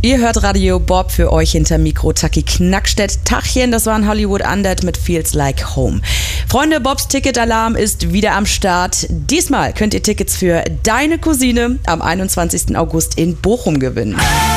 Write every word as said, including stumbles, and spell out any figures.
Ihr hört Radio Bob, für euch hinter Mikro Taki Knackstedt. Tachchen, das war ein Hollywood Undead mit Feels Like Home. Freunde, Bobs Ticketalarm ist wieder am Start. Diesmal könnt ihr Tickets für Deine Cousine am einundzwanzigsten August in Bochum gewinnen.